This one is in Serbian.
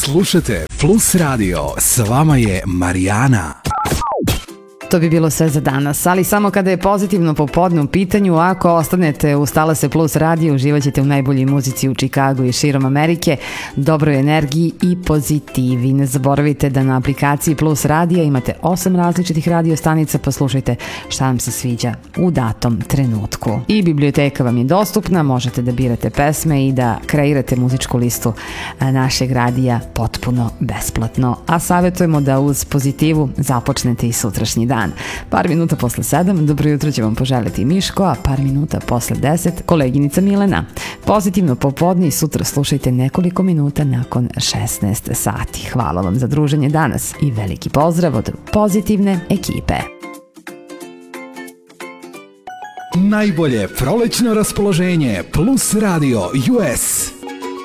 Slušajte Plus Radio, s vama je Marijana. To bi bilo sve za danas, ali samo kada je pozitivno popodne u pitanju. Ako ostanete uz Talase Plus Radio, uživat ćete u najboljoj muzici u Čikagu i širom Amerike, dobroj energiji i pozitivi. Ne zaboravite da na aplikaciji Plus Radio imate 8 različitih radio stanica, pa slušajte šta vam se sviđa u datom trenutku. I biblioteka vam je dostupna, možete da birate pesme i da kreirate muzičku listu našeg radija potpuno besplatno. A savjetujemo da uz pozitivu započnete i sutrašnji dan. Par minuta posle 7, dobro jutro će vam poželiti Miško, a par minuta posle 10, koleginica Milena. Pozitivno popodne i sutra slušajte nekoliko minuta nakon 16 sati. Hvala vam za druženje danas i veliki pozdrav od pozitivne ekipe. Najbolje prolećno raspoloženje Plus Radio US.